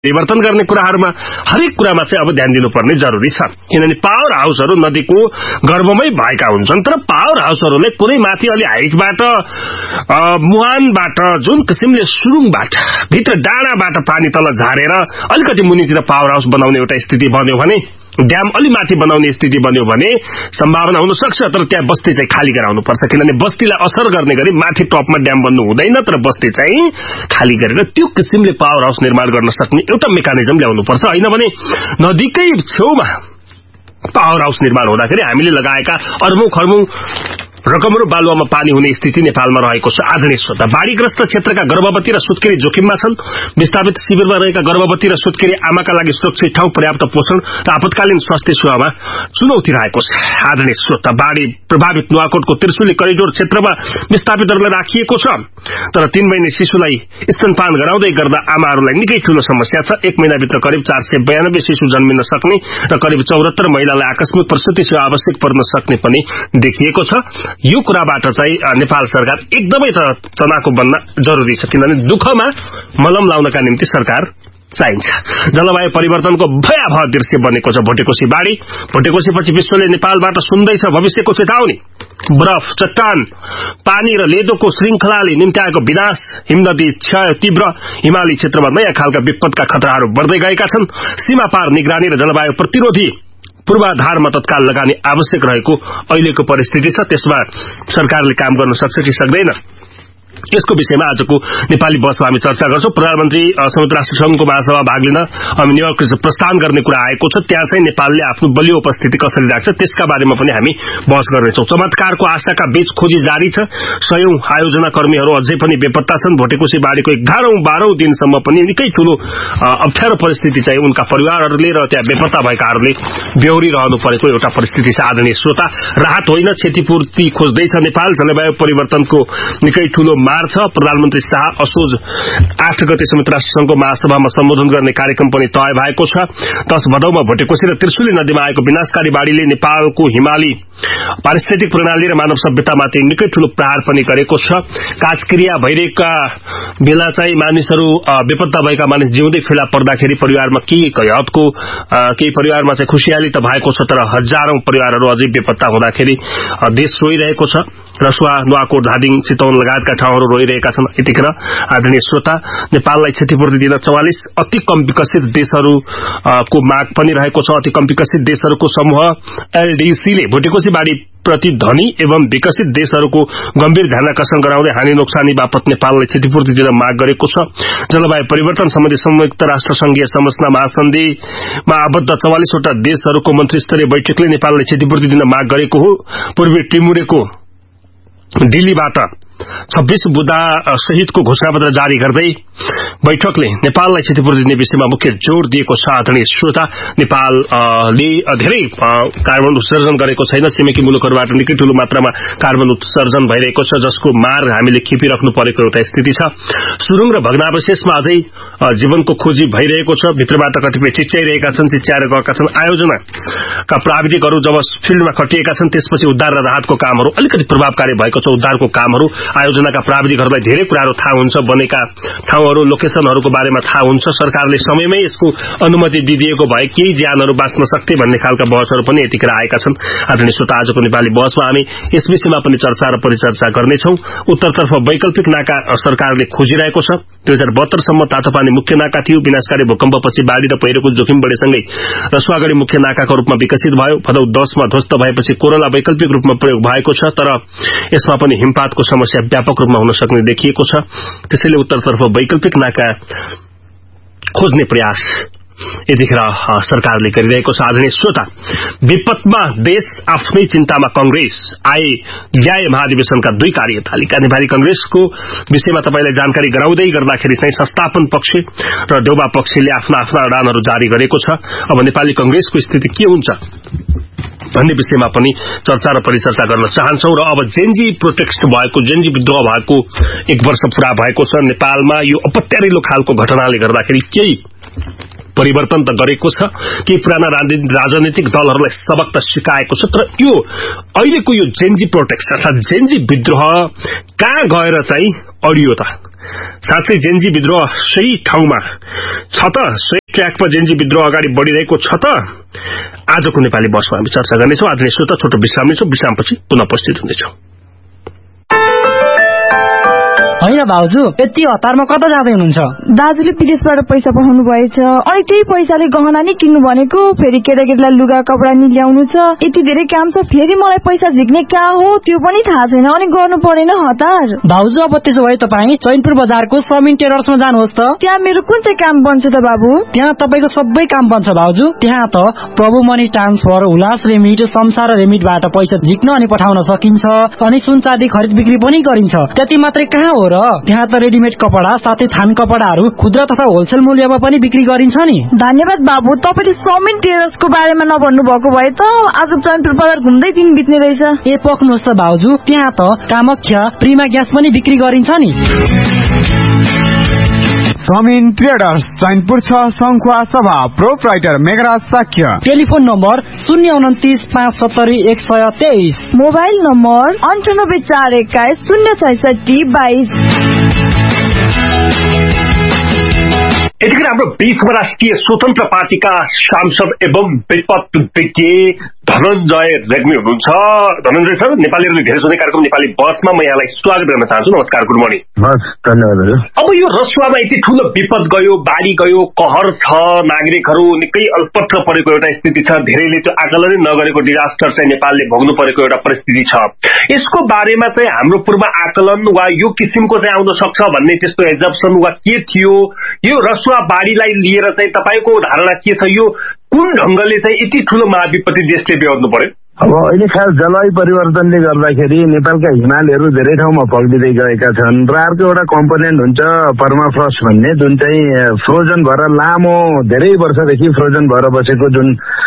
परिवर्तन गर्ने कुराहरुमा हरेक कुरामा चाहिँ अब ध्यान दिनुपर्ने जरुरी छ किनभने पावर हाउसहरु नदीको गर्भमै भएका हुन्छन् तर पावर हाउसहरुले कुनै माथि अलि हाइटबाट मुहानबाट जुन किसिमले सुरुङबाट भित्र डाँडाबाट पानी तल झारेर अलिकति मुनितिर पावर हाउस बनाउने एउटा स्थिति बन्यो भने ड्याम अलि माथि बनाउने स्थिति बन्यो भने सम्भावना हुन सक्छ तर त्यहाँ बस्ती चाहिँ खाली गराउनु पर्छ किनभने बस्तीलाई असर गर्ने गरी माथि टपमा ड्याम बन्नु हुँदैन तर बस्ती चाहिँ खाली गरेर त्यो किसिमले पावर हाउस निर्माण गर्न सक्ने एउटा मेकानिजम ल्याउनु पर्छ हैन भने नदीकै छेउमा पावर हाउस निर्माण हुँदाखेरि हामीले लगाएका अर्बौं खर्बौं रकमहरु बालुवामा पानी हुने स्थिति नेपालमा रहेको छ। आदरणीय श्रोता, बाढीग्रस्त क्षेत्रका गर्भवती र सुत्केरी जोखिममा छन्। विस्थापित शिविरमा रहेका गर्भवती र सुत्केरी आमाका लागि सुरक्षित ठाउँ, पर्याप्त पोषण र आपतकालीन स्वास्थ्य सेवामा चुनौती रहेको छ। आदरणीय श्रोता, बाढी प्रभावित नुवाकोटको त्रिशुली करिडोर क्षेत्रमा विस्थापितहरूलाई राखिएको छ तर 3 महिने शिशुलाई स्तनपान गराउँदै गर्दा आमाहरूलाई निकै ठूलो समस्या छ। 1 महिनाभित्र करिब 492 शिशु जन्मिन सक्ने र करिब 74 महिलालाई आकस्मिक प्रसुति सेवा आवश्यक पर्न सक्ने पनि देखिएको छ। यो कुराबाट चाहिँ नेपाल सरकार एकदमै तनाखु बन्न जरुरी छ किनभने दुःखमा मलम लाउनका निम्ति सरकार चाहिन्छ। जलवायु परिवर्तनको भयावह दृश्य बनेको छ भोटेकोशी बाढी। भोटेकोशीपछि विश्वले नेपालबाट सुन्दैछ भविष्यको चेतावनी। बरफ, चट्टान, पानी र लेदोको श्रृंखलाले निम्ति आएको विनाश, हिमनदी क्षय, तीव्र हिमाली क्षेत्रमा नयाँ खालका विपदका खतराहरू बढ्दै गएका छन्। सीमा पार निगरानी र जलवायु प्रतिरोधी पूर्वाधारमा तत्काल लगानी आवश्यक रहेको अहिलेको परिस्थिति छ। त्यसमा सरकारले काम गर्न सक्छ कि सक्दैन यसको विषयमा आजको नेपाली बसमा हामी चर्चा गर्छौं। प्रधानमन्त्री संयुक्त राष्ट्र संघको महासभा भाग लिन हामी न्यूयोर्क प्रस्थान गर्ने कुरा आएको छ। त्यहाँ चाहिँ नेपालले आफ्नो बलियो उपस्थिति कसरी राख्छ त्यसका बारेमा पनि हामी बहस गर्नेछौं। चमत्कारको आशाका बीच खोजी जारी छ। सयौं आयोजना कर्मीहरू अझै पनि बेपत्ता छन्। भोटेकोशी बाढीको 11औं 12औं दिनसम्म पनि निकै ठूलो अप्ठ्यारो परिस्थिति चाहिँ उनका परिवारहरूले र त्यहाँ बेपत्ता भएकाहरूले बेहोरिरहनु परेको एउटा परिस्थिति छ। आदरणीय श्रोता, राहत होइन क्षतिपूर्ति खोज्दैछ नेपाल। जलवायु परिवर्तनको निकै ठूलो मार छ। प्रधानमन्त्री शाह असोज 8 गते संयुक्त राष्ट्र संघको महासभामा सम्बोधन गर्ने कार्यक्रम पनि तय भएको छ। 10 भदौमा भोटेकोशी र त्रिशुली नदीमा आएको विनाशकारी बाढीले नेपालको हिमाली पारिस्थितिक प्रणाली र मानव सभ्यतामाथि निकै ठूलो प्रहार पनि गरेको छ। काजक्रिया भइरहेका बेला चाहिँ मानिसहरू बेपत्ता भएका मानिस जिउँदै फेला पर्दाखेरि परिवारमा केही परिवारमा चाहिँ खुशियाली त भएको छ तर हजारौं परिवारहरू अझै बेपत्ता हुँदाखेरि देश रोइरहेको छ। रसुवा, नुवाकोट, धादिङ, चितवन लगायतका ठाउँहरू रोइरहेका छन्। यतिखेर आदरणीय श्रोता, नेपाललाई क्षतिपूर्ति दिन 44 अति कम विकसित देशहरूको माग पनि रहेको छ। अति कम विकसित देशहरूको समूह एलडीसीले भोटेकोशी बाढी प्रति धनी एवं विकसित देशहरूको गम्भीर ध्यानाकर्षण गराउँदै हानि नोक्सानी बापत नेपाललाई क्षतिपूर्ति दिन माग गरेको छ। जलवायु परिवर्तन सम्बन्धी संयुक्त राष्ट्र संघीय संरचना महासन्धिमा आबद्ध 44 वटा देशहरूको मन्त्रीस्तरीय बैठकले नेपाललाई क्षतिपूर्ति दिन माग गरेको हो। पूर्वी टिमुरेको दिल्लीबाट 26 बुँदा सहितको घोषणापत्र जारी गर्दै बैठकले नेपाललाई क्षतिपूर्ति दिने विषयमा मुख्य जोड़ दिएको छ। आदरणीय श्रोता, नेपालले धेरै कार्बन उत्सर्जन गरेको छैन। छिमेकी मुलुकहरूबाट निकै ठूलो मात्रामा कार्बन उत्सर्जन भइरहेको छ जसको मार हामीले खेपिराख्नु परेको एउटा स्थिति छ। सुरुङ र भग्नावशेषमा अझै जीवनको खोजी भइरहेको छ। भित्रबाट कतिपय चिच्याइरहेका छन्, चिच्याएर गएका छन्। आयोजनाका प्राविधिकहरू जब फिल्डमा खटिएका छन् त्यसपछि उद्धार र राहतको कामहरू अलिकति प्रभावकारी भएको छ। उद्धारको कामहरू आयोजनाका प्राविधिकहरूलाई धेरै कुराहरू थाहा हुन्छ, बनेका ठाउँहरू लोकेशनहरूको बारेमा थाहा हुन्छ। सरकारले समयमै यसको अनुमति दिइदिएको भए केही ज्यानहरू बाँच्न सक्थे भन्ने खालका बहसहरू पनि यतिखेर आएका छन्। आदरणीय श्रोता, आजको नेपाली बहसमा हामी यस विषयमा पनि चर्चा र परिचर्चा गर्नेछौं। उत्तरतर्फ वैकल्पिक नाका सरकारले खोजिरहेको छ। 2072 सम्म तातोपानी मुख्य नाका थियो। विनाशकारी भूकम्पपछि बाढी र पहिरोको जोखिम बढेसँगै रसुवागढी मुख्य नाकाका रूपमा विकसित भयो। भदौ 10 मा ध्वस्त भएपछि कोरोला वैकल्पिक रूपमा प्रयोग भएको छ तर यसमा पनि हिमपातको समस्या व्यापक रूपमा हुन सक्ने देखिएको छ। त्यसैले उत्तरतर्फ वैकल्पिक नाका खोज्ने प्रयास यतिखेर सरकारले गरिरहेको छ। आदरणीय श्रोता, विपदमा देश आफ्नै चिन्तामा कांग्रेस ल्याए महाधिवेशनका 2 कार्यतालिका। नेपाली कांग्रेसको विषयमा तपाईलाई जानकारी गराउँदै गर्दाखेरि चाहिँ संस्थापन पक्ष र देउबा पक्षले आफ्ना अडानहरू जारी गरेको छ। अब नेपाली कांग्रेसको स्थिति के हुन्छ भन्ने विषयमा पनि चर्चा र परिचर्चा गर्न चाहन्छौं। र अब जेनजी प्रोटेस्ट भएको, जेनजी विद्रोह भएको 1 वर्ष पूरा भएको छ। नेपालमा यो अपत्यारिलो खालको घटनाले गर्दाखेरि केही परिवर्तन त गरेको छ, केही पुराना राजनीतिक दलहरूलाई सबक त सिकाएको छ, तर यो अहिलेको यो जेनजी प्रोटेस्ट अर्थात जेनजी विद्रोह कहाँ गएर चाहिँ अडियो त? साथै जेनजी विद्रोह सही ठाउँमा छ त? सही ट्र्याकमा जेनजी विद्रोह अगाडि बढिरहेको छ त? आजको नेपाली बसमा हामी चर्चा गर्नेछौँ। आदरणीय श्रोता, छोटो विश्राम लिन्छौँ। विश्रामपछि पुनः उपस्थित हुनेछौँ। होइन भाउजू, यति हतारमा कता जाँदै हुनुहुन्छ? दाजुले विदेशबाट पैसा पठाउनु भएछ, अनि त्यही पैसाले गहना नि किन्नु भनेको, फेरि केटाकेटीलाई लुगा कपडा नि ल्याउनु छ। यति धेरै काम छ, फेरि मलाई पैसा झिक्ने कहाँ हो त्यो पनि थाहा छैन, अनि गर्नु परेन हतार। भाउजू, अब त्यसो भए तपाईँ चैनपुर बजारको समिन टेलर्समा जानुहोस् त। त्यहाँ मेरो कुन चाहिँ काम बन्छ त बाबु? त्यहाँ तपाईँको सबै काम बन्छ भाउजू। त्यहाँ त प्रभु मनी ट्रान्सफर, उल्लास रेमिट, संसार रेमिटबाट पैसा झिक्न अनि पठाउन सकिन्छ, अनि सुन चाँदी खरिद बिक्री पनि गरिन्छ। त्यति मात्रै कहाँ हो र, त्यहाँ त रेडिमेड कपडा साथै थान कपडाहरू खुद्रा तथा होलसेल मूल्यमा पनि बिक्री गरिन्छ नि। धन्यवाद बाबु, तपाईँले समिन टेलर्सको बारेमा नभन्नु भएको भए त आज चैनपुर बजार घुम्दै दिन बित्ने रहेछ। ए पक्नुहोस् त भाउजू, त्यहाँ त कामख्या प्रिमा ग्यास पनि बिक्री गरिन्छ नि। समिन ट्रेडर्स, चैनपुर 6 सङ्खुवा सभा, proprietor Meghraj Shakya. Telephone number 029 570 123, mobile number 9841 066 22। यतिखेर हाम्रो बीचमा राष्ट्रिय स्वतन्त्र पार्टीका सांसद एवं विपद विज्ञ धनञ्जय रेग्मी हुनुहुन्छ। धनञ्जय सर, नेपालीहरूले धेरै सुन्ने कार्यक्रम नेपाली बसमा म यहाँलाई स्वागत गर्न चाहन्छु। नमस्कार, गुड मर्निङ। धन्यवाद। अब यो रसुवामा यति ठूलो विपद गयो, बाढी गयो, कहर छ, नागरिकहरू निकै अल्पत्र परेको एउटा स्थिति छ, धेरैले त्यो आकलनै नगरेको डिजास्टर चाहिँ नेपालले भोग्नु परेको एउटा परिस्थिति छ। यसको बारेमा चाहिँ हाम्रो पूर्व आकलन वा यो किसिमको चाहिँ आउन सक्छ भन्ने त्यस्तो एजम्पसन वा के थियो? यो रसुवा बाढीलाई लिएर चाहिँ तपाईँको धारणा के छ? यो कुन ढंगले चाहिँ यति ठूलो महाविपत्ति देशले बेहोर्नु पर्यो? अब अहिले खास जलवायु परिवर्तनले गर्दाखेरि नेपालका हिमालहरू धेरै ठाउँमा पग्लिँदै गएका छन् र अर्को एउटा कम्पोनेन्ट हुन्छ पर्माफ्रस्ट भन्ने, जुन चाहिँ फ्रोजन भएर लामो धेरै वर्षदेखि फ्रोजन भएर बसेको जुन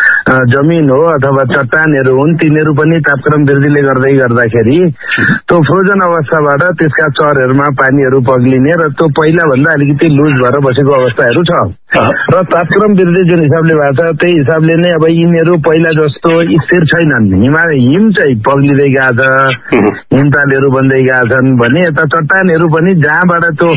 जमिन हो अथवा चट्टानहरू हुन्, तिनीहरू पनि तापक्रम वृद्धिले गर्दाखेरि त्यो फ्रोजन अवस्थाबाट त्यसका चरहरूमा पानीहरू पग्लिने र त्यो पहिला भन्दा अलिकति लुज भएर बसेको अवस्थाहरू छ र तापक्रम वृद्धि जुन हिसाबले भएको छ त्यही हिसाबले नै अब यिनीहरू पहिला जस्तो स्थिर छैनन्। हिम चाहिँ पग्लिँदै गएको छ, हिमतालहरू बन्दै गएका छन् भने यता चट्टानहरू पनि जहाँबाट त्यो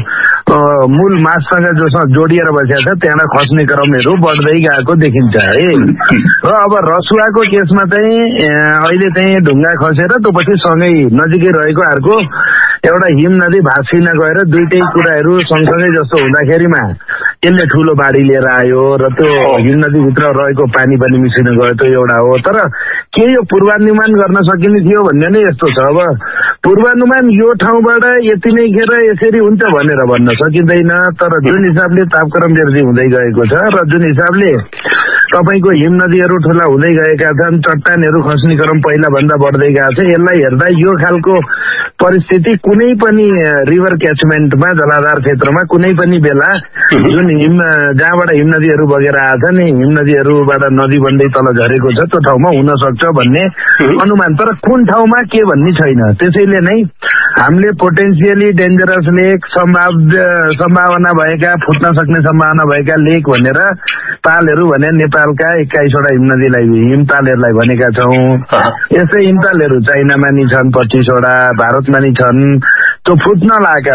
मूल माससँग जोसँग जोडिएर बसेका छ त्यहाँबाट खस्ने क्रमहरू बढ्दै गएको देखिन्छ है। र अब रसुवाको केसमा चाहिँ अहिले चाहिँ ढुङ्गा खसेर त्यो पछि सँगै नजिकै रहेको अर्को एउटा हिम नदी भाँसिन गएर दुईटै कुराहरू सँगसँगै जस्तो हुँदाखेरिमा यसले ठूलो बाढी लिएर आयो र त्यो हिम नदीभित्र रहेको पानी पनि मिसिन गयो, त्यो एउटा हो। तर के यो पूर्वानुमान गर्न सकिने थियो भन्ने नै यस्तो छ। अब पूर्वानुमान यो ठाउँबाट यति नै खेर यसरी हुन्छ भनेर भन्न सकिँदैन, तर जुन हिसाबले तापक्रम वृद्धि हुँदै गएको छ र जुन हिसाबले तपाईँको हिम नदीहरू ठुला हुँदै गएका छन्, चट्टानहरू खस्ने क्रम पहिला भन्दा बढ्दै गएको छ, यसलाई हेर्दा यो खालको परिस्थिति कुनै पनि रिभर क्याचमेन्टमा जलाधार क्षेत्रमा कुनै पनि बेला जुन जहाँबाट हिम नदीहरू बगेर आछन्, हिम नदीहरूबाट नदी बन्दै तल झरेको छ त्यो ठाउँमा हुन सक्छ भन्ने अनुमान, तर कुन ठाउँमा के भन्ने छैन। त्यसैले नै हामीले पोटेन्सियली डेन्जरस लेक, सम्भावना भएका फुट्न सक्ने सम्भावना भएका लेक भनेर तालहरू भने नेपालका 21वटा हिमतालहरूलाई भनेका छौँ। यस्तै हिमतालहरू चाइनामा नि छन् 25वटा, भारतमा नि छन्। त्यो फुट्न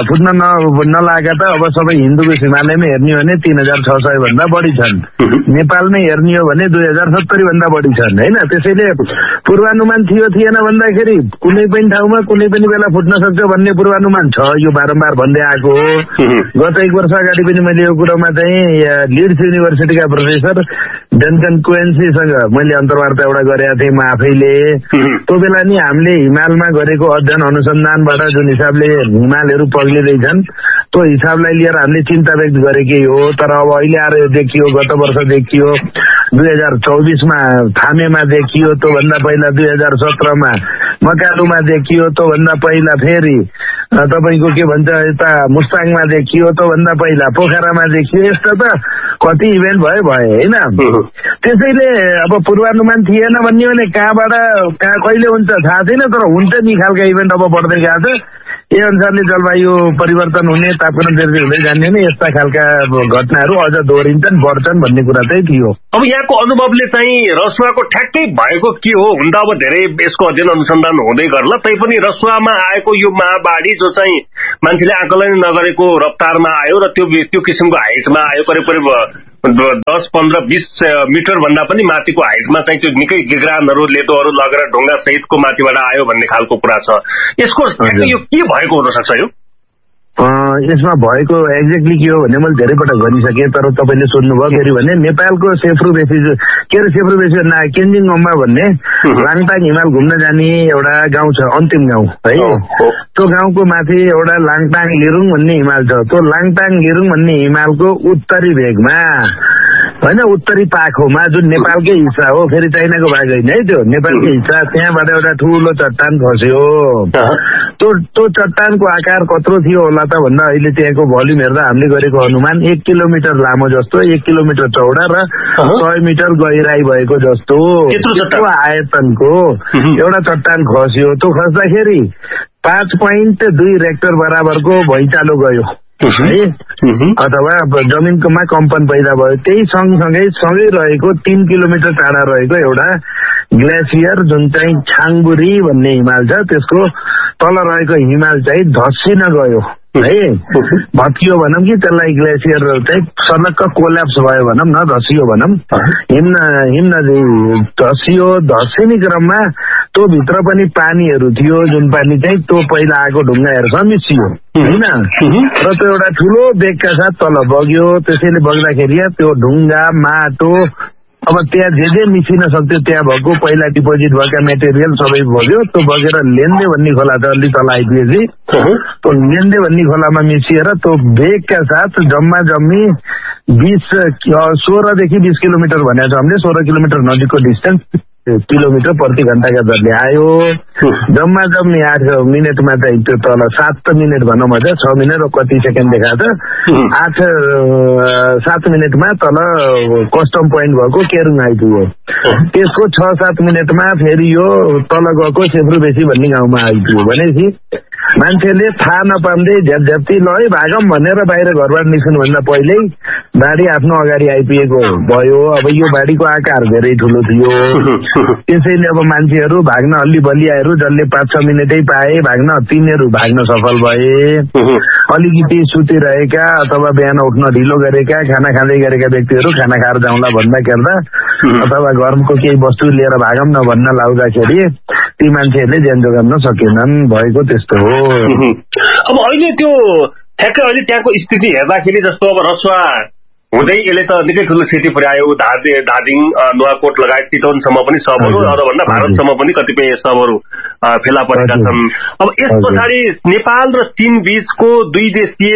नलागा त अब सबै हिन्दुको हिमालयमा हेर्ने हो भने 3600 भन्दा बढी छन्, नेपालमै हेर्ने हो भने 2070 भन्दा बढी छन् होइन। त्यसैले पूर्वानुमान थिएन भन्दाखेरि कुनै पनि ठाउँमा कुनै पनि बेला फुट्न सक्छ भन्ने पूर्वानुमान छ, यो बारम्बार भन्दै आएको हो। गत 1 वर्ष अगाडि पनि मैले यो कुरोमा चाहिँ लिड्स युनिभर्सिटीका प्रोफेसर डन्कन क्वेन्सीसँग मैले अन्तर्वार्ता एउटा गरेका थिएँ म आफैले। त्यो बेला नि हामीले हिमालमा गरेको अध्ययन अनुसन्धानबाट जुन हिसाबले हिमालहरू पग्लिँदैछन् त्यो हिसाबलाई लिएर हामीले चिन्ता व्यक्त गरेकै हो। तर अब अहिले आएर देखियो, गत वर्ष देखियो, 2024मा थामेमा देखियो, त्योभन्दा पहिला 2017मा मकालुमा देखियो, त्योभन्दा पहिला फेरि तपाईँको के भन्छ यता मुस्ताङमा देखियो, त्योभन्दा पहिला पोखरामा देखियो। यस्तो त कति इभेन्ट भयो होइन। त्यसैले अब पूर्वानुमान थिएन भन्ने भने कहाँ कहिले हुन्छ थाहा छैन, तर हुन्छ नि खालका इभेन्ट अब बढ्दै गएको छ। यही अनुसारले जलवायु परिवर्तन हुने, तापक्रम वृद्धि हुँदै जाने नै यस्ता खालका घटनाहरू अझ दोहोरिन्छन्, बढ्छन् भन्ने कुरा चाहिँ थियो। अब यहाँको अनुभवले चाहिँ रसुवाको ठ्याक्कै भएको के हो? हुन त अब धेरै यसको अध्ययन अनुसन्धान हुँदै गर्ला, तैपनि रसुवामा आएको यो महाबाढी जो चाहिँ मान्छेले आकलन नगरेको रफ्तारमा आयो र त्यो किसिमको हाइटमा आयो, करिब 10, 15, 20 मिटर भन्दा पनि माथिको हाइटमा चाहिँ त्यो निकै गिग्रानहरू, लेदोहरू लगेर ढुङ्गा सहितको माथिबाट आयो भन्ने खालको कुरा छ। यसको यो के भएको हुन सक्छ? यसमा भएको एक्ज्याक्टली के हो भने मैले धेरै पटक भनिसकेँ, तर तपाईँले सोध्नुभयो फेरि भने नेपालको सेफ्रु बेसी केन्जिङमा भन्ने लाङटाङ हिमाल घुम्न जाने एउटा गाउँ छ, अन्तिम गाउँ है। त्यो गाउँको माथि एउटा लाङटाङ लिरुङ भन्ने हिमाल छ। त्यो लाङटाङ लिरुङ भन्ने हिमालको उत्तरी भेगमा होइन, उत्तरी पाखोमा जुन नेपालकै हिस्सा हो, फेरि चाइनाको भाग होइन है, त्यो नेपालकै हिस्सा, त्यहाँबाट एउटा ठुलो चट्टान खस्यो। त्यो चट्टानको आकार कत्रो थियो होला त भन्दा अहिले त्यहाँको भोल्युम हेर्दा हामीले गरेको अनुमान 1 किलोमिटर लामो जस्तो, 1 किलोमिटर चौडा र 100 मिटर गहिराई भएको जस्तो आयतनको एउटा चट्टान खस्यो। त्यो खस्दाखेरि 5.2 रेक्टर बराबरको भुइँचालो गयो है, अथवा जमिनमा कम्पन पैदा भयो। त्यही सँगै रहेको 3 किलोमिटर टाढा रहेको एउटा ग्लेसियर जुन चाहिँ छाङबुरी भन्ने हिमाल छ, त्यसको तल रहेको हिमाल चाहिँ धस्सिन गयो है, भत्कियो भनौँ कि त्यसलाई ग्लेसियर चाहिँ सलक्क कोल्याप्स भयो भनौँ न, धसियो भनौँ। हिम धसियो। धसिने क्रममा त्यो भित्र पनि पानीहरू थियो, जुन पानी चाहिँ त्यो पहिला आएको ढुङ्गाहरूसँग मिसियो होइन, र त्यो एउटा ठुलो बेगका साथ तल बग्यो। त्यसैले बग्दाखेरि त्यो ढुङ्गा, माटो, अब त्यहाँ जे मिसिन सक्थ्यो त्यहाँ भएको पहिला डिपोजिट भएका मेटेरियल सबै बग्यो। त्यो बगेर लेन्दे भन्ने खोला छ, अलि तल आइपुगेपछि त्यो लेन्दे भन्ने खोलामा मिसिएर त्यो बेगका साथ जम्मी 16 देखि 20 किलोमिटर भनेको छ हामीले, 16 किलोमिटर नजिकको डिस्टेन्स किलोमिटर प्रति घण्टाका दरले आयो। जम्मी 8 मिनटमा चाहिँ त्यो तल 7 मिनट भनौँ, 6 मिनट र कति सेकेन्ड देखाएको छ, 7 मिनटमा तल कस्टम पोइन्ट भएको केरुङ आइपुग्यो। त्यसको 6-7 मिनटमा फेरि यो तल गएको सेफ्रुबेसी भन्ने गाउँमा आइपुग्यो। भनेपछि मान्छेले थाहा नपाउँदै झ्यापझ्याप्ती ल है भागम भनेर बाहिर घरबाट निस्कनुभन्दा पहिल्यै बाढी आफ्नो अगाडि आइपुगेको भयो। अब यो बाढीको आकार धेरै ठुलो थियो, त्यसैले अब मान्छेहरू भाग्न अलि बलियाहरू जसले 5-6 मिनटै पाए भाग्न, तिनीहरू भाग्न सफल भए। अलिकति सुतिरहेका अथवा बिहान उठ्न ढिलो गरेका, खाना खाँदै गरेका व्यक्तिहरू खाना खाएर जाउँला भन्दा खेर्दा अथवा घरको केही वस्तु लिएर भागम न भन्न लाउँदाखेरि ती मान्छेहरूले ज्यान जोगाउन सकेनन्। भएको त्यस्तो हो। अब अहिले त्यो ठ्याक्कै अहिले त्यहाँको स्थिति हेर्दाखेरि जस्तो अब रसुवा हुँदै यसले त निकै ठुलो क्षति पुर्यायो। धादिङ, नुवाकोट लगायत चितवनसम्म पनि सबहरू, अरूभन्दा भारतसम्म पनि कतिपय सबहरू फेला परेका छन्। अब यस पछाडि नेपाल र चीन बीचको दुई देशीय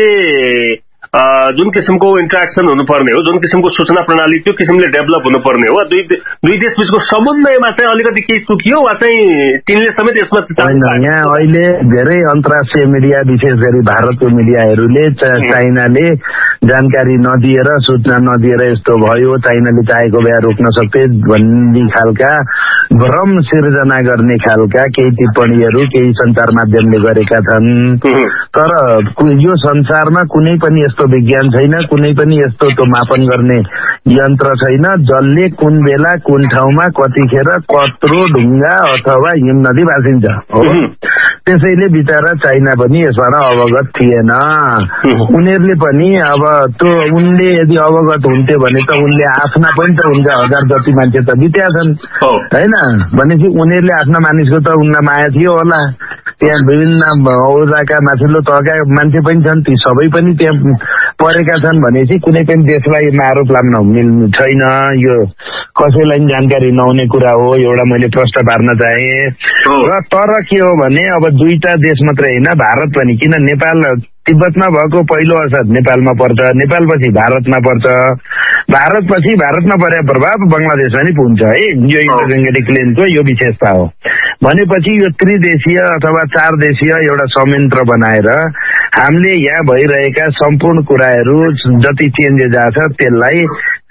जुन किसिमको इन्ट्राक्सन हुनुपर्ने हो, जुन किसिमको सूचना प्रणाली त्यो किसिमले डेभलप हुनुपर्ने हो, दुई देश बीचको समन्वयमा चाहिँ अलिकति केही चुकियो वा चाहिँ चीनले समेत यसमा? यहाँ अहिले धेरै अन्तर्राष्ट्रिय मिडिया, विशेष गरी भारतको मिडियाहरूले चाइनाले जानकारी नदिएर, सूचना नदिएर यस्तो भयो, चाइनाले चाहेको भए रोक्न सक्थे भन्ने खालका भ्रम सिर्जना गर्ने खालका केही टिप्पणीहरू केही सञ्चार माध्यमले गरेका छन्। तर यो संसारमा कुनै पनि यस्तो विज्ञान छैन, कुनै पनि यस्तो त्यो मापन गर्ने यन्त्र छैन जसले कुन बेला कुन ठाउँमा कतिखेर कत्रो ढुङ्गा अथवा हिम नदी भाँसिन्छ। त्यसैले बिचारा चाइना पनि यसबाट अवगत थिएन। उनीहरूले पनि अब त्यो उनले यदि अवगत हुन्थे भने त उनले आफ्ना पनि त उनका 1000 जति मान्छे त बित्या छन् होइन, भनेपछि उनीहरूले आफ्ना मानिसको त उनलाई माया थियो होला। त्यहाँ विभिन्न औजाका माथिल्लो तहका मान्छे पनि छन्, ती सबै पनि त्यहाँ परेका छन् भनेपछि कुनै पनि देशलाई आरोप लाग्न मिल्नु छैन। यो कसैलाई पनि जानकारी नहुने कुरा हो, एउटा मैले प्रश्न पार्न चाहे। र तर के हो भने अब दुईटा देश मात्रै होइन, भारत पनि, किन नेपाल तिब्बतमा भएको पहिलो असर नेपालमा पर्छ, नेपालपछि भारतमा पर्छ, भारतपछि भारतमा परेको प्रभाव बङ्गलादेशमा नि पुग्छ है। यो इन्डो-गङ्गेटिक प्लेनको यो विशेषता हो। भनेपछि यो त्रिदेशीय अथवा 4 देशीय एउटा संयन्त्र बनाएर हामीले यहाँ भइरहेका सम्पूर्ण कुराहरू जति चेन्जेस आछ त्यसलाई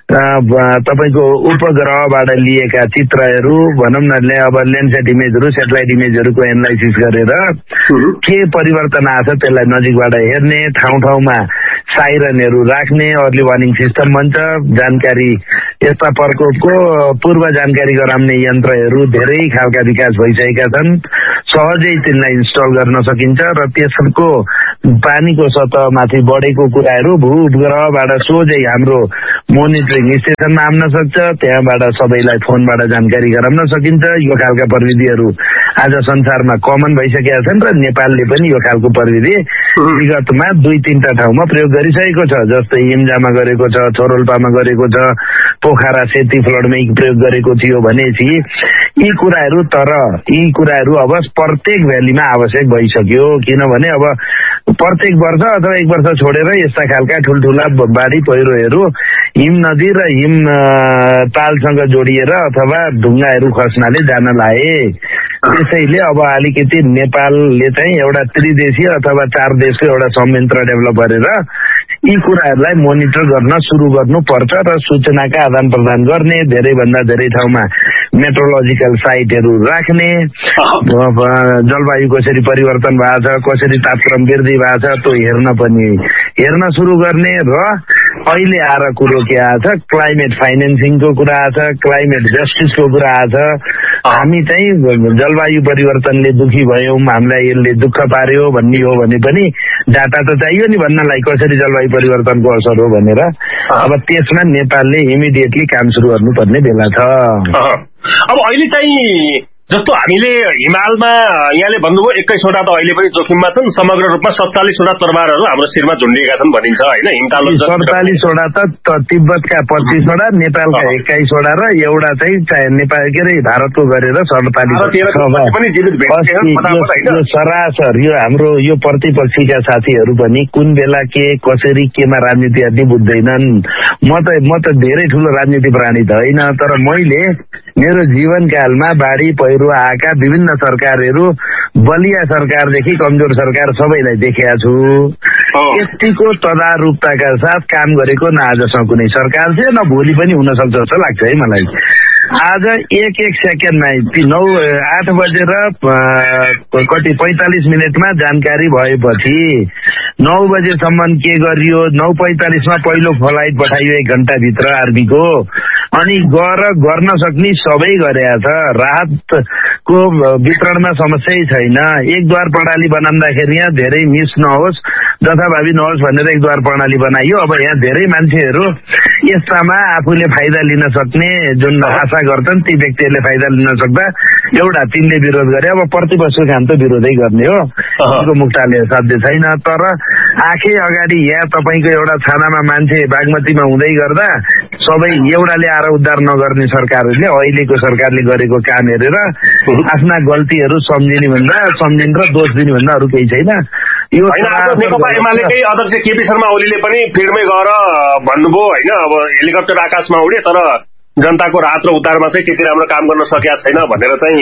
तपाईको उपग्रहबाट लिएका चित्रहरू भनौँ न अब ल्यान्डसेट इमेजहरू सेटेलाइट इमेजहरूको एनालाइसिस गरेर के परिवर्तन आछ त्यसलाई नजिकबाट हेर्ने, ठाउँ ठाउँमा साइरनहरू राख्ने, अर्ली वार्निङ सिस्टम भन्छ, जानकारी यस्ता प्रकोपको पूर्व जानकारी गराउने यन्त्रहरू धेरै खालका विकास भइसकेका छन्। सहजै तिनलाई इन्स्टल गर्न सकिन्छ र त्यसको पानीको सतहमाथि बढेको कुराहरू भूउपग्रहबाट सोझै हाम्रो मोनिटरिङ स्टेसनमा आउन सक्छ, त्यहाँबाट सबैलाई फोनबाट जानकारी गराउन सकिन्छ। यो खालका प्रविधिहरू आज संसारमा कमन भइसकेका छन् र नेपालले पनि यो खालको प्रविधि विगतमा 2-3 ठाउँमा प्रयोग गरिसकेको छ। जस्तै इम्जामा गरेको छ, छोरोल्पामा गरेको छ, पोखरा सेती फ्लडमै प्रयोग गरेको थियो भनेपछि यी कुराहरू अब प्रत्येक भ्यालीमा आवश्यक भइसक्यो। किनभने अब प्रत्येक वर्ष अथवा 1 वर्ष छोडेर यस्ता खालका ठुल्ठुला बाढी पहिरोहरू हिम नदी र हिम तालसँग जोडिएर अथवा ढुङ्गाहरू खस्नाले जान लागे। त्यसैले अब अलिकति नेपालले चाहिँ एउटा त्रिदेशीय अथवा 4 देशको एउटा संयन्त्र डेभलप गरेर यी कुराहरूलाई मोनिटर गर्न सुरु गर्नुपर्छ र सूचनाका आदान प्रदान गर्ने, धेरैभन्दा धेरै ठाउँमा मेट्रोलोजिकल साइटहरू राख्ने, जलवायु कसरी परिवर्तन भएको छ, कसरी तापक्रम वृद्धि भएको छ त्यो हेर्न सुरु गर्ने र अहिले आएर कुरो के आछ, क्लाइमेट फाइनेन्सिङको कुरा आछ, क्लाइमेट जस्टिसको कुरा आछ। हामी चाहिँ जलवायु परिवर्तनले दुखी भयौँ, हामीलाई यसले दुःख पार्यो भन्ने हो भने पनि डाटा त चाहियो नि भन्नलाई कसरी जलवायु परिवर्तनको असर हो भनेर। अब त्यसमा नेपालले इमिडिएटली काम सुरु गर्नुपर्ने बेला छ। अब अहिले चाहिँ जस्तो हामीले हिमालमा यहाँले भन्नुभयो 21वटा त अहिले पनि जोखिममा छन्, समग्र रूपमा 47वटा तरबारहरू हाम्रो शिरमा झुन्डिएका छन् भनिन्छ हैन। हिमताल 47वटा त तिब्बतका 25वटा, नेपालका 21वटा र एउटा चाहिँ नेपाल के अरे भारतको गरेर 47 पनि जीवित यो सरासर यो हाम्रो यो प्रतिपक्षीका साथीहरू पनि कुन बेला के कसरी केमा राजनीति आदि बुझ्दैनन्। म त धेरै ठुलो राजनीति प्राणी त होइन, तर मैले मेरो जीवनकालमा बाढी पहिरो आएका विभिन्न सरकारहरू बलिया सरकारदेखि कमजोर सरकार सबैलाई देखेका छु। यतिको तदारुकताका साथ काम गरेको न आजसम्म कुनै सरकार थियो न भोलि पनि हुन सक्छ जस्तो लाग्छ है मलाई। आज एक सेकेन्डमा 8 बजेर 45 मिनटमा जानकारी भएपछि 9 बजेसम्म के गरियो, 9:45मा पहिलो फ्लाइट पठाइयो 1 घण्टाभित्र आर्मीको, अनि गर्न सक्ने सबै गरेका छ। राहतको वितरणमा समस्या छैन। 1 द्वार प्रणाली बनाउँदाखेरि यहाँ धेरै मिस नहोस्, जथाभावी नहोस् भनेर 1 द्वार प्रणाली बनाइयो। अब यहाँ धेरै मान्छेहरू यस्तामा आफूले फाइदा लिन सक्ने जुन आशा गर्छन् ती व्यक्तिहरूले फाइदा लिन सक्दा एउटा तिनले विरोध गरे। अब प्रतिपक्षको काम त विरोधै गर्ने हो, त्यसको मुक्ताले साध्य छैन। तर आँखे अगाडि यहाँ तपाईँको एउटा छानामा मान्छे बागमतीमा हुँदै गर्दा सबै एउटाले आएर उद्धार नगर्ने सरकारहरूले अहिलेको सरकारले गरेको काम हेरेर आफ्ना गल्तीहरू सम्झिने र दोष दिने भन्दा अरू केही छैन। यो नेकपा एमालेकै अध्यक्ष केपी शर्मा ओलीले पनि फिल्डमै गएर भन्नुभयो होइन, अब हेलिकप्टर आकाशमा उडे तर जनताको राहत र उद्धारमा चाहिँ त्यति राम्रो काम गर्न सकेका छैन भनेर चाहिँ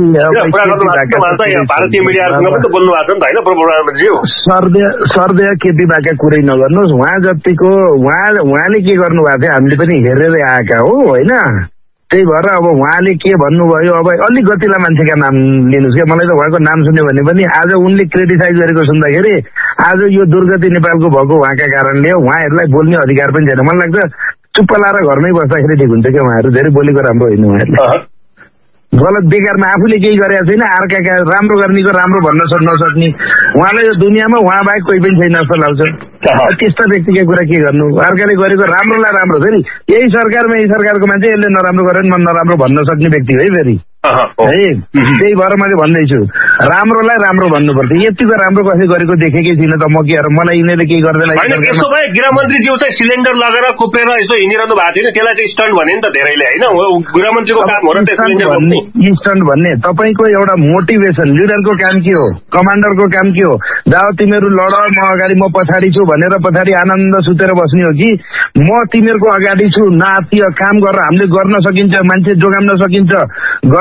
भारतीय मिडियाहरूसँग पनि त बोल्नु भएको छ नि त होइन प्रधानमन्त्रीज्यू। सर्देय केपी बाका कुरै नगर्नुहोस्, उहाँ जतिको उहाँले के गर्नु भएको थियो हामीले पनि हेरेर आएका हो होइन। त्यही भएर अब उहाँले के भन्नुभयो, अब अलिक गतिला मान्छेका नाम लिनुहोस् क्या। मलाई त उहाँको नाम सुन्यो भने पनि आज उनले क्रिटिसाइज गरेको सुन्दाखेरि आज यो दुर्गति नेपालको भएको उहाँका कारणले उहाँहरूलाई बोल्ने अधिकार पनि छैन। मलाई लाग्छ चुप्प लाएर घरमै बस्दाखेरि ठिक हुन्छ क्या। उहाँहरू धेरै बोलेको राम्रो होइन, उहाँहरूले गलत बेकारमा आफूले केही गरेका छैन, अर्काका राम्रो गर्नेको राम्रो भन्न नसक्ने उहाँलाई यो दुनियाँमा उहाँ बाहेक कोही पनि छैन जस्तो लाग्छ। त्यस्ता व्यक्तिका कुरा के गर्नु, अर्काले गरेको राम्रोलाई राम्रो, फेरि यही सरकारको मान्छे यसले नराम्रो गरेर म नराम्रो भन्न सक्ने व्यक्ति है फेरि है। त्यही भएर मैले भन्दैछु राम्रोलाई राम्रो भन्नुपर्छ। यतिको राम्रो कसै गरेको देखेकै थिइनँ त म के मलाई यिनीहरूले केही गर्दैन। त्यसो भए गृहमन्त्रीज्यू चाहिँ सिलिन्डर लगेर कुपेर यसो हिँडिरहनु भएको थिएन, त्यसलाई चाहिँ स्टन्ट भने नि त धेरैले होइन। गृहमन्त्रीको काम हो र स्टन्ट भन्ने तपाईँको एउटा मोटिभेसन, लिडरको काम के हो, कमान्डरको काम के हो, जाओ तिमीहरू लड म अगाडि म पछाडि छु भनेर पछाडि आनन्द सुतेर बस्ने हो कि म तिमीहरूको अगाडि छु नातिय काम गरेर हामीले गर्न सकिन्छ, मान्छे जोगाउन सकिन्छ, गर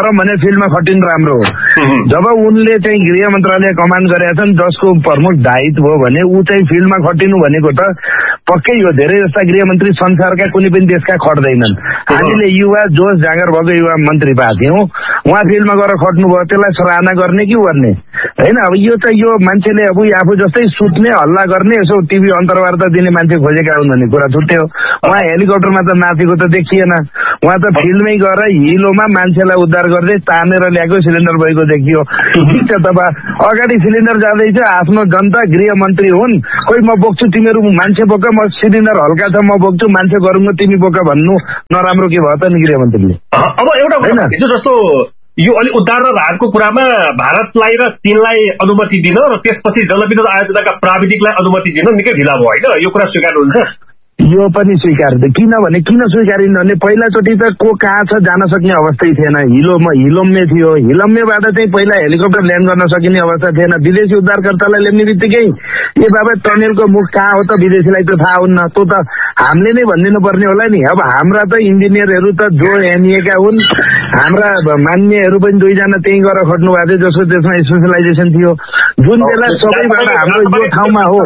गरौँ भने फिल्डमा खटिनु राम्रो हो। जब उनले चाहिँ गृह मन्त्रालय कमान्ड गरेका छन् जसको प्रमुख दायित्व हो भने ऊ चाहिँ फिल्डमा खटिनु भनेको त पक्कै हो। धेरै जस्ता गृहमन्त्री संसारका कुनै पनि देशका खट्दैनन्। हामीले युवा जोस जाँगर भएको युवा मन्त्री पाएको थियौँ, उहाँ फिल्डमा गएर खट्नुभयो, त्यसलाई सराहना गर्ने कि गर्ने होइन। अब यो चाहिँ यो मान्छेले अब आफू जस्तै सुत्ने हल्ला गर्ने यसो टिभी अन्तर्वार्ता दिने मान्छे खोजेका हुन् भन्ने कुरा छुट्यो। उहाँ हेलिकप्टरमा त नाचेको त देखिएन, उहाँ त फिल्डमै गएर हिलोमा मान्छेलाई उद्धार गर्दै तानेर ल्याएको सिलिन्डर भएको देखियो। ठिक छ, तपाईँ अगाडि सिलिन्डर जाँदैछ, आफ्नो जनता गृहमन्त्री हुन्, खोइ म बोक्छु तिमीहरू मान्छे बोक, म सिलिन्डर हल्का छ म बोक्छु, मान्छे गरौँ तिमी बोक भन्नु नराम्रो के भयो त नि गृहमन्त्रीले। अब एउटा हिजो जस्तो यो अलिक उद्धार र राहतको कुरामा भारतलाई र चीनलाई अनुमति दिन र त्यसपछि जलविद्युत आयोजनाका प्राविधिकलाई अनुमति दिन निकै ढिला भयो होइन, यो कुरा स्वीकार्नुहुन्छ? यो पनि स्वीकार्दै, किनभने किन स्वीकारिन भने पहिलाचोटि त को कहाँ छ जान सक्ने अवस्थै थिएन। हिलोममे थियो, हिलोममेबाट चाहिँ पहिला हेलिकप्टर ल्यान्ड गर्न सकिने अवस्था थिएन। विदेशी उद्धारकर्तालाई ल्याउने बित्तिकै ए बाबा टनेलको मुख कहाँ हो त विदेशीलाई त थाहा हुन्न, त्यो त हामीले नै भनिदिनु पर्ने होला नि। अब हाम्रा त इन्जिनियरहरू त जो एनइएका हुन्, हाम्रा मान्यहरू पनि दुईजना त्यहीँ गएर खट्नु भएको थियो जसको त्यसमा स्पेसलाइजेसन थियो। जुन बेला सबैबाट हाम्रो यो ठाउँमा हो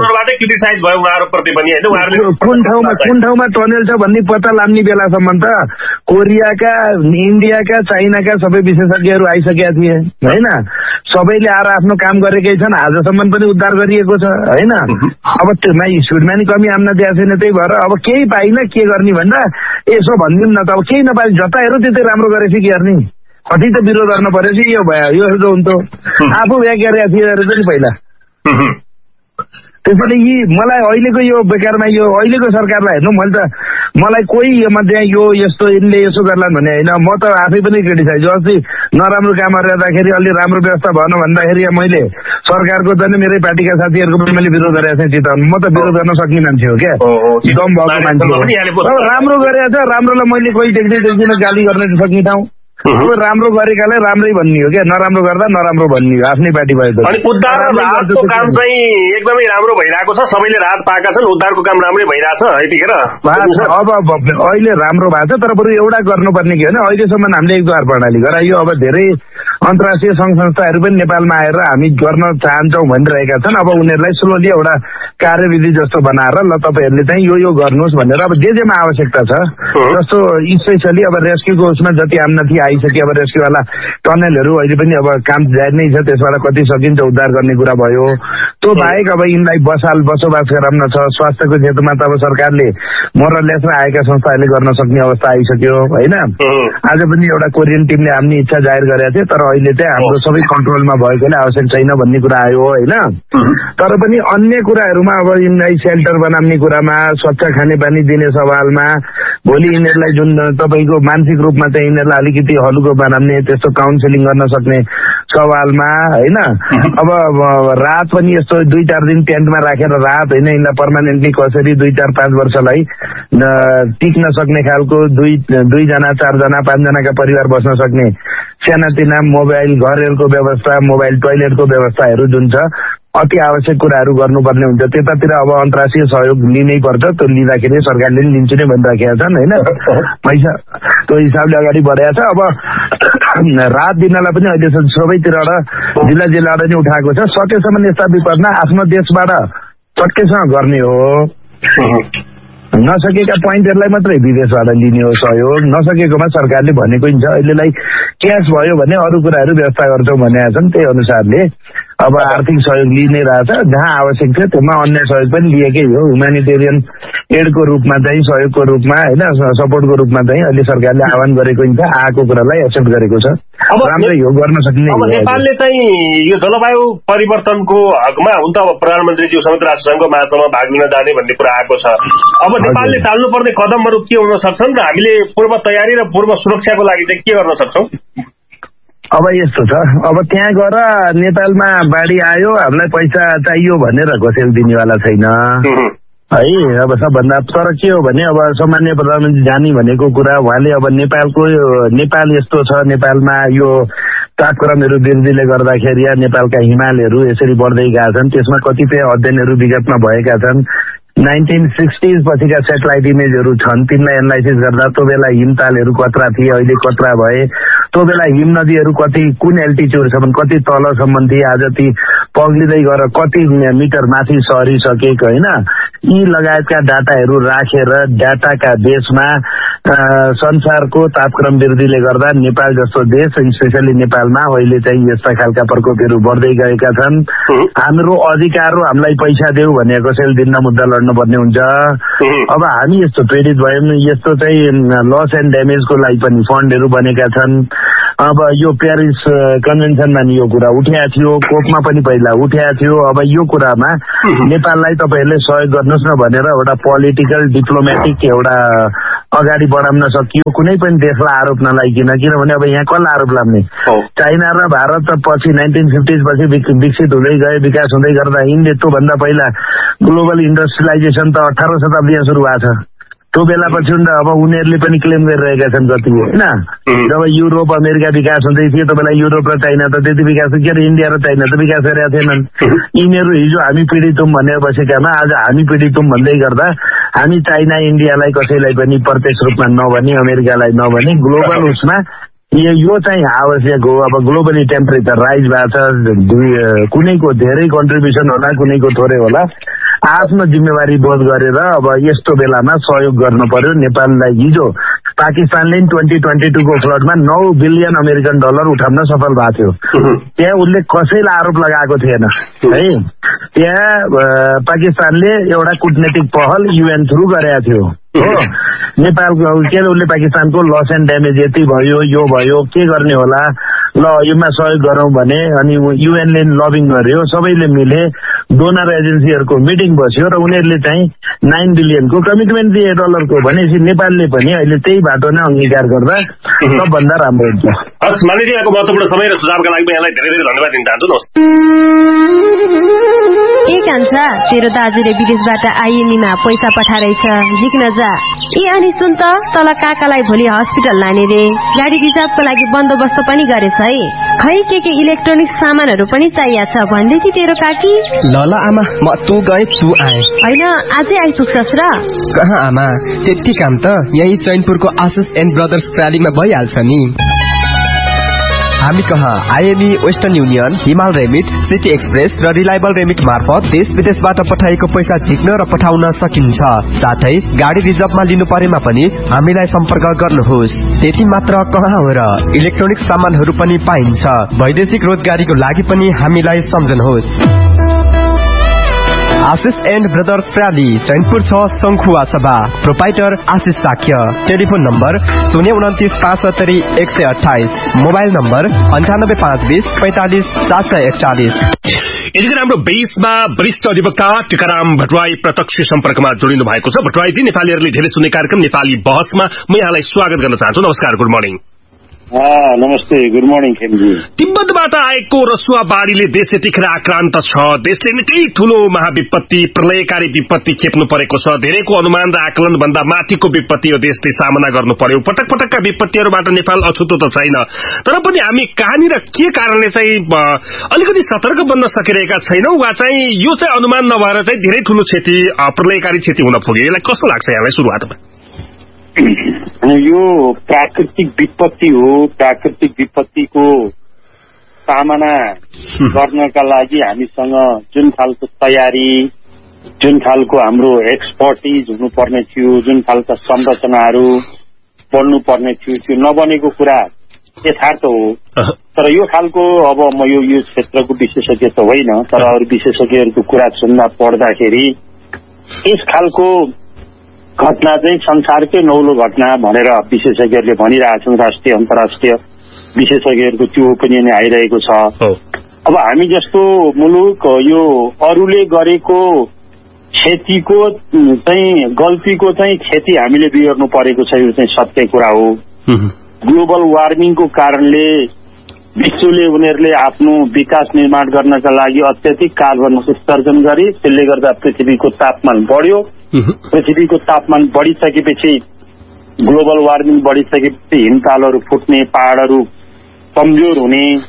कुन ठाउँमा टनेल छ भन्ने पत्ता लाग्ने बेलासम्म त कोरियाका, इन्डियाका, चाइनाका सबै विशेषज्ञहरू आइसकेका थिए होइन। सबैले आएर आफ्नो काम गरेकै छन्, आजसम्म पनि उद्धार गरिएको छ होइन। अब त्योमा स्पिडमा नि कमी आउन दिएको छैन, त्यही भएर अब केही पाइन के गर्ने भन्दा यसो भनिदिउँ न त, अब केही नपाए जता हेरौँ त्यतै राम्रो गरेपछि के गर्ने, कति त विरोध गर्न परेपछि यो भयो यो हुन्थ्यो। आफू व्याख्या गरेका थिए अरे पनि पहिला। त्यसैले यी मलाई अहिलेको यो बेकारमा यो अहिलेको सरकारलाई हेर्नु, मलाई कोही मध्ये यो यस्तो यिनले यसो गर्लान् भने होइन, म त आफै पनि क्रिटिसाइज अस्ति नराम्रो काम गर्दाखेरि अलि राम्रो व्यवस्था भएन भन्दाखेरि मैले सरकारको त मेरै पार्टीका साथीहरूको पनि मैले विरोध गरेको थिएँ चिताउन। म त विरोध गर्न सक्ने मान्छे हो क्या, दम भएको मान्छे हो। राम्रो गरेको छ, राम्रोलाई मैले कोही देख्दिनँ गाली गर्न सक्ने ठाउँ। राम्रो गरेकालाई राम्रै भन्ने हो क्या, नराम्रो गर्दा नराम्रो भन्ने हो आफ्नै पार्टी भएको। अनि उद्धार र राहतको काम चाहिँ एकदमै राम्रो भइरहेको छ, सबैले राहत पाएका छन्, उद्धारको काम राम्रै भइरहेछ यतिखेर। अब अहिले राम्रो भएको छ, तर बरु एउटा गर्नुपर्ने के होइन, अहिलेसम्म हामीले एकद्वार प्रणाली गराइयो। अब धेरै अन्तर्राष्ट्रिय सङ्घ संस्थाहरू पनि नेपालमा आएर हामी गर्न चाहन्छौँ भनिरहेका छन्। अब उनीहरूलाई स्लोली एउटा कार्यविधि जस्तो बनाएर ल तपाईँहरूले चाहिँ यो गर्नुहोस् भनेर अब जेमा आवश्यकता छ, जस्तो स्पेसली अब रेस्क्युको उसमा जति आम्नथी आइसक्यो, अब रेस्क्युवाला टनेलहरू अहिले पनि अब काम जारी नै छ, त्यसबाट कति सकिन्छ उद्धार गर्ने कुरा भयो। त्यो बाहेक अब यिनलाई बसोबास गराउन छ, स्वास्थ्यको क्षेत्रमा त अब सरकारले मोरलेसमा आएका संस्थाहरूले गर्न सक्ने अवस्था आइसक्यो होइन। आज पनि एउटा कोरियन टिमले आफ्नो इच्छा जाहेर गरेका थिए, तर अहिले चाहिँ हाम्रो सबै कन्ट्रोलमा भएकोले आवश्यक छैन भन्ने कुरा आयो होइन। तर पनि अन्य कुराहरूमा अब यिनलाई सेल्टर बनाउने कुरामा, स्वच्छ खानेपानी दिने सवालमा, भोलि यिनीहरूलाई जुन तपाईँको मानसिक रूपमा चाहिँ यिनीहरूलाई अलिकति हलुको बनाउने त्यस्तो काउन्सिलिङ गर्न सक्ने सवालमा होइन। अब रात पनि यस्तो 2-4 दिन टेन्टमा राखेर रात होइन, यिनलाई पर्मानेन्टली कसरी 2-4-5 वर्षलाई टिक्न सक्ने खालको 2-4जना 5जनाका परिवार बस्न सक्ने सानातिना मोबाइल घरहरूको व्यवस्था, मोबाइल टोयलेटको व्यवस्थाहरू जुन छ अति आवश्यक कुराहरू गर्नुपर्ने हुन्छ। त्यतातिर अब अन्तर्राष्ट्रिय सहयोग लिनै पर्छ, त्यो लिँदाखेरि सरकारले पनि लिन्छु नै भनिराखेका छन् होइन। पैसा त्यो हिसाबले अगाडि बढाएको छ। अब रात दिनलाई पनि अहिले सबैतिरबाट जिल्लाबाट नै उठाएको छ। सकेसम्म यस्ता विपदमा आफ्नो देशबाट चट्केसँग गर्ने हो, नसकेका पोइन्टहरूलाई मात्रै विदेशबाट लिने हो सहयोग, नसकेकोमा सरकारले भनेको हुन्छ अहिलेलाई क्यास भयो भने अरू कुराहरू व्यवस्था गर्छौँ भनेका छन्। त्यही अनुसारले अब आर्थिक सहयोग लिइ नै रहेछ, जहाँ आवश्यक थियो त्यसमा अन्य सहयोग पनि लिएकै हो। ह्युमेनिटेरियन एडको रूपमा चाहिँ सहयोगको रूपमा होइन, सपोर्टको रूपमा चाहिँ अहिले सरकारले आह्वान गरेको हुन्छ, आएको कुरालाई एक्सेप्ट गरेको छ, राम्रै हो, गर्न सक्ने। अब नेपालले चाहिँ यो जलवायु परिवर्तनको हकमा हुन त अब प्रधानमन्त्रीज्यू संयुक्त राष्ट्रसङ्घको महासभामा भाग लिन जाने भन्ने कुरा आएको छ। अब नेपालले चाल्नुपर्ने कदमहरू के हुन सक्छन् र हामीले पूर्व तयारी र पूर्व सुरक्षाको लागि चाहिँ के गर्न सक्छौँ? अब यस्तो छ, अब त्यहाँ गएर नेपालमा बाढी आयो हामीलाई पैसा चाहियो भनेर घोषणा दिनेवाला छैन है। अब सबभन्दा तर के हो भने अब सामान्य प्रधानमन्त्री जाने भनेको कुरा उहाँले अब नेपाल यस्तो छ, नेपालमा यो तापक्रमहरू वृद्धिले गर्दाखेरि नेपालका हिमालहरू यसरी बढ्दै गएका छन्, त्यसमा कतिपय अध्ययनहरू विगतमा भएका छन्, 1960s पछिका सेटेलाइट इमेजहरू छन्, तिनलाई एनालाइसिस गर्दा त्यो बेला हिमतालहरू कत्रा थिए, अहिले कत्रा भए, त्यो बेला हिम नदीहरू कुन एल्टिच्युडसम्म कति तलसम्म थिए, आज ती पग्लिँदै गएर कति मिटर माथि सरिसकेको होइन। यी लगायतका डाटाहरू राखेर डाटाका बेसमा संसारको तापक्रम वृद्धिले गर्दा नेपाल जस्तो देश, स्पेसली नेपालमा अहिले चाहिँ यस्ता खालका प्रकोपहरू बढ्दै गएका छन्। हाम्रो अधिकार हो, हामीलाई पैसा देऊ भने कसैले दिन्न, मुद्दा लड्नुपर्ने हुन्छ। अब हामी यस्तो प्रेरित भयौँ, यस्तो चाहिँ लस एन्ड ड्यामेजको लागि पनि फन्डहरू बनेका छन्। अब यो प्यारिस कन्भेन्सनमा नि यो कुरा उठेको थियो, कोपमा पनि पहिला उठेको थियो। अब यो कुरामा नेपाललाई तपाईँहरूले सहयोग गर्नुहोस् न भनेर एउटा पोलिटिकल डिप्लोमेटिक एउटा अगाडि बढाउन सकियो, कुनै पनि देशलाई आरोप नलाइकन। किनभने अब यहाँ कसलाई आरोप लाग्ने? चाइना र भारत त पछि 1950s पछि विकसित हुँदै गए, विकास हुँदै गर्दा यिनले त्योभन्दा पहिला ग्लोबल इन्डस्ट्रियलाइजेसन त 18औं शताब्दीमा सुरु भएको छ। त्यो बेला पछि अब उनीहरूले पनि क्लेम गरिरहेका छन् कति होइन। जब युरोप अमेरिका विकास हुँदै थियो त्यो बेला युरोप र चाइना त त्यति विकास, के अरे इन्डिया र चाइना त विकास गरेका थिएनन्। यिनीहरू हिजो हामी पीडित हौँ भनेर बसेकामा आज हामी पीडित हौँ भन्दै गर्दा हामी चाइना इन्डियालाई कसैलाई पनि प्रत्यक्ष रूपमा नभनी, अमेरिकालाई नभनी ग्लोबल उसमा यो चाहिँ आवश्यक हो। अब ग्लोबली टेम्परेचर राइज भएको छ, कुनैको धेरै कन्ट्रिब्युसन होला, कुनैको थोरै होला। आफ्नो जिम्मेवारी बोध गरेर अब यस्तो बेलामा सहयोग गर्नु पर्यो। नेपाललाई हिजो पाकिस्तानले 2022 को फ्लडमा $9 बिलियन अमेरिकन डलर उठाउन सफल भएको थियो। त्यहाँ उसले कसैलाई आरोप लगाएको थिएन है। त्यहाँ पाकिस्तानले एउटा कूटनीतिक पहल UN थ्रु गरेका थियो हो। नेपालको के उसले पाकिस्तानको लस एन्ड ड्यामेज यति भयो, यो भयो, के गर्ने होला, ल योमा सहयोग गरौँ भने अनि UN ले लबिङ गर्यो, सबैले मिले, डोनर एजेन्सीहरूको मिटिङ बस्यो र उनीहरूले चाहिँ 9 बिलियनको कमिटमेन्ट दिए डलरको। भनेपछि नेपालले पनि अहिले त्यही बाटो नै अंगीकार गर्दा सबभन्दा राम्रो हुन्छ। हस्, मानिलिएको महत्त्वपूर्ण समय र सुझावका लागि म यहाँलाई धेरै धेरै धन्यवाद दिन चाहन्छु। ए कान्छा, तेरो दाजुले विदेशबाट IME मा पैसा पठाइरहेछ, झिक्न जा। ए अनि सुन त, तल काकालाई भोलि हस्पिटल लाने रे, गाडी रिजर्भको लागि बन्दोबस्त पनि गरेछ है। खै के इलेक्ट्रोनिक सामानहरू पनि चाहिएको छ भन्दै थिए तेरो काकी। ल आमा, म तँ गए तँ आए होइन, आजै आइपुग्छस् र? कहाँ आमा, त्यति काम त यही चैनपुरको आशिष एन्ड ब्रदर्स प्रालीमा भइहाल्छ नि। हामी कहाँ IME, वेस्टर्न युनियन, हिमाल रेमिट, सिटी एक्सप्रेस र रिलायबल रेमिट मार्फत देश विदेशबाट पठाएको पैसा झिक्न र पठाउन सकिन्छ। साथै गाडी रिजर्भमा लिनु परेमा पनि हामीलाई सम्पर्क गर्नुहोस्। त्यति मात्र कहाँ हो र, इलेक्ट्रोनिक सामानहरू पनि पाइन्छ। वैदेशिक रोजगारीको लागि पनि हामीलाई सम्झनुहोस्। आशिष एन्ड ब्रदर्स प्राली, चैनपुर 6, शंखुवा सभा, प्रोपाइटर आशिष Shakya. Telephone number 029 mobile number 95 45 741। यतिखेर हाम्रो बेसमा वरिष्ठ अधिवक्ता टिकाराम भट्टराई प्रत्यक्ष सम्पर्कमा जोडिनु भएको छ। भट्टराईजी, नेपालीहरूले धेरै सुन्ने कार्यक्रम नेपाली बहसमा म यहाँलाई स्वागत गर्न चाहन्छु। नमस्कार, गुड मर्निङ। नमस्ते, गुड मर्निङ खेमजी। तिब्बतबाट आएको रसुवा बाढीले देश यतिखेर आक्रान्त छ। देशले निकै ठूलो महाविपत्ति, प्रलयकारी विपत्ति खेप्नु परेको छ। धेरैको अनुमान र आकलन भन्दा माथिको विपत्ति यो देशले सामना गर्नु पर्यो। पटक पटकका विपत्तिहरूबाट नेपाल अछुतो त छैन, तर पनि हामी कहाँनिर के कारणले चाहिँ अलिकति सतर्क बन्न सकिरहेका छैनौं, वा चाहिँ यो चाहिँ अनुमान नभएर चाहिँ धेरै ठूलो क्षति, प्रलयकारी क्षति हुन पुग्यो। यसलाई कस्तो लाग्छ यहाँलाई सुरुवातमा? यो प्राकृतिक विपत्ति हो। प्राकृतिक विपत्तिको सामना गर्नका लागि हामीसँग जुन खालको तयारी, जुन खालको हाम्रो एक्सपर्टिज हुनुपर्ने थियो, जुन खालका संरचनाहरू बन्नुपर्ने थियो, त्यो नबनेको कुरा यथार्थ हो। तर यो खालको, अब म यो क्षेत्रको विशेषज्ञ त होइन, तर अरू विशेषज्ञहरूको कुरा सुन्दा पढ्दाखेरि यस खालको घटना चाहिँ संसारकै नौलो घटना भनेर विशेषज्ञहरूले भनिरहेछन्। राष्ट्रिय अन्तर्राष्ट्रिय विशेषज्ञहरूको त्यो ओपिनियन आइरहेको छ। अब हामी जस्तो मुलुक यो अरूले गरेको क्षतिको चाहिँ, गल्तीको चाहिँ क्षति हामीले बिहोर्नु परेको छ। यो चाहिँ सत्य कुरा हो। ग्लोबल वार्मिङको कारणले विश्वले उनीहरूले आफ्नो विकास निर्माण गर्नका लागि अत्यधिक कार्बन उत्सर्जन गरे। त्यसले गर्दा पृथ्वीको तापमान बढ्यो। पृथ्वीको तापमान बढिसकेपछि, ग्लोबल वार्मिङ बढिसकेपछि हिमतालहरू फुट्ने, पहाडहरू कमजोर हुने,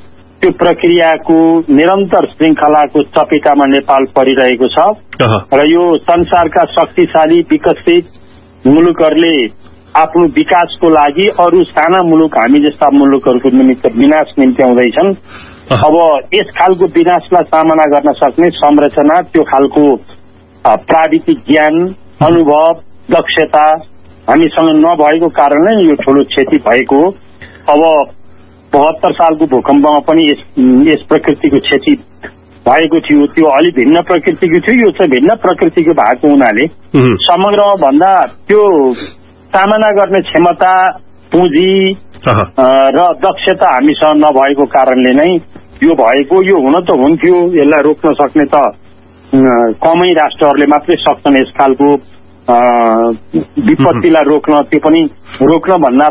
त्यो प्रक्रियाको निरन्तर श्रृङ्खलाको चपेटामा नेपाल परिरहेको छ र यो संसारका शक्तिशाली विकसित मुलुकहरूले आफ्नो विकासको लागि अरू साना मुलुक हामी जस्ता मुलुकहरूको निमित्त विनाश निम्त्याउँदैछन्। अब यस खालको विनाशलाई सामना गर्न सक्ने संरचना, त्यो खालको प्राविधिक ज्ञान, अनुभव, दक्षता हामीसँग नभएको कारणले यो ठूलो क्षति भएको। अब 72 सालको भूकम्पमा पनि यस प्रकृतिको क्षति भएको थियो। त्यो अलि भिन्न प्रकृतिको थियो, यो चाहिँ भिन्न प्रकृतिको भएको हुनाले समग्रमा भन्दा त्यो सामना गर्ने क्षमता, पुँजी र दक्षता हामीसँग नभएको कारणले नै यो भएको। यो हुन त हुन्थ्यो, यसलाई रोक्न सक्ने त कमै राष्ट्रहरूले मात्रै सक्छन्। यस खालको विपत्तिलाई रोक्न, त्यो पनि रोक्न भन्दा